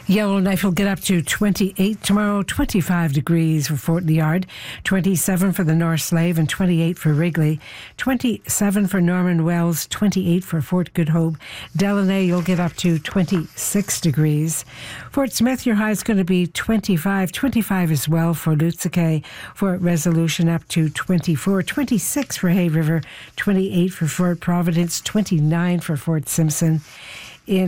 Yellowknife will get up to 28 tomorrow, 25 degrees for Fort Liard, 27 for the North Slave and 28 for Wrigley, 27 for Norman Wells, 28 for Fort Good Hope. Delaney, you'll get up to 26 degrees. Fort Smith, your high is going to be 25 as well for Lutsekay. Fort Resolution up to 24, 26 for Hay River, 28 for Fort Providence, 29 for Fort Simpson.